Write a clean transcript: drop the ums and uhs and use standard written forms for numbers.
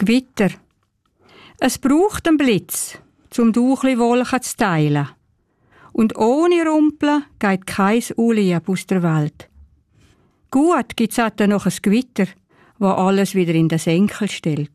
Gewitter. Es braucht einen Blitz, um die Wolken zu teilen. Und ohne Rumpeln geht kein Unlieb aus der Welt. Gut gibt's auch noch ein Gewitter, das alles wieder in den Senkel stellt.